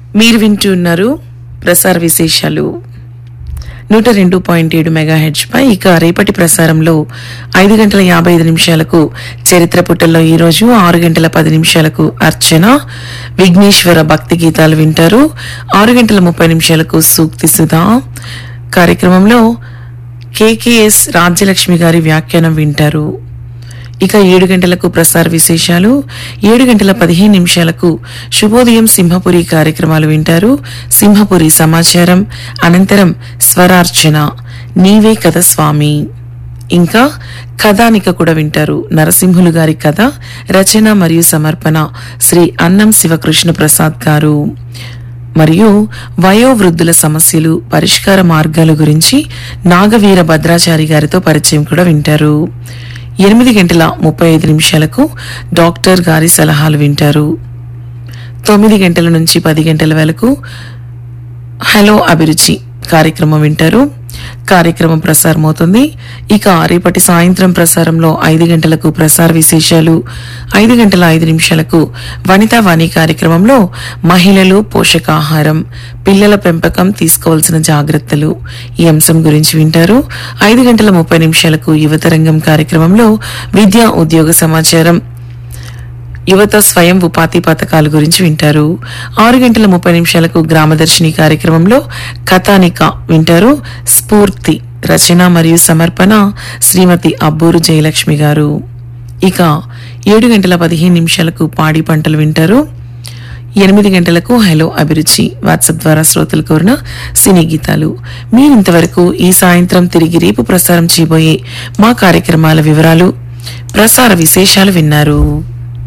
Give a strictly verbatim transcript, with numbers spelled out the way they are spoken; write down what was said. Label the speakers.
Speaker 1: మీరు వింటున్నారు ప్రసార విశేషాలు నూట రెండు పాయింట్ ఏడు మెగాహెర్ట్జ్ పై. ఇక రేపటి ప్రసారంలో ఐదు గంటల యాభై ఐదు నిమిషాలకు చరిత్ర పుటల్లో ఈ రోజు ఆరు గంటల పది నిమిషాలకు అర్చన విఘ్నేశ్వర భక్తి గీతాలు వింటారు. ఆరు గంటల ముప్పై నిమిషాలకు సూక్తి సుధా కార్యక్రమంలో కేకేఎస్ రాజ్యలక్ష్మి గారి వ్యాఖ్యానం వింటారు. ఇక ఏడు గంటలకు ప్రసార విశేషాలు, ఏడు గంటల పదిహేను నిమిషాలకు శుభోదయం సింహపురి కార్యక్రమాలు వింటారు. సింహపురి సమాచారం అనంతరం స్వరార్చన నీవే కథ స్వామి, ఇంకా కథానిక కూడా వింటారు. నరసింహులు గారి కథ రచన మరియు సమర్పణ శ్రీ అన్నం శివకృష్ణ ప్రసాద్ గారు. మరియు వయోవృద్ధుల సమస్యలు పరిష్కార మార్గాల గురించి నాగవీర భద్రాచారి గారితో పరిచయం కూడా వింటారు. ఎనిమిది గంటల ముప్పై ఐదు నిమిషాలకు డాక్టర్ గారి సలహాలు వింటారు. తొమ్మిది గంటల నుంచి పది గంటల వరకు హలో అభిరుచి కార్యక్రమం వింటారు. కార్యక్రమం ప్రసారం అవుతుంది. ఇక రేపటి సాయంత్రం ప్రసారంలో ఐదు గంటలకు ప్రసార విశేషాలు, ఐదు గంటల ఐదు నిమిషాలకు వనితా వాణి కార్యక్రమంలో మహిళలు పోషకాహారం, పిల్లల పెంపకం తీసుకోవాల్సిన జాగ్రత్తలు ఈ అంశం గురించి వింటారు. ఐదు గంటల ముప్పై నిమిషాలకు యువతరంగం కార్యక్రమంలో విద్యా ఉద్యోగ సమాచారం, యువత స్వయం ఉపాధి పథకాల గురించి వింటారు. ఆరు గంటల ముప్పై నిమిషాలకు గ్రామదర్శిని కార్యక్రమంలో కథానిక వింటారు. స్ఫూర్తి రచన మరియు సమర్పణ శ్రీమతి అబ్బూరు జయలక్ష్మి గారు. ఇక ఏడు గంటల పదిహేను నిమిషాలకు పాడి పంటలు వింటారు. ఎనిమిది గంటలకు హలో అభిరుచి వాట్సాప్ ద్వారా శ్రోతలు కోరిన సినీ గీతాలు. మీరింతవరకు ఈ సాయంత్రం తిరిగి రేపు ప్రసారం చేయబోయే మా కార్యక్రమాల వివరాలు, ప్రసార విశేషాలు విన్నారు.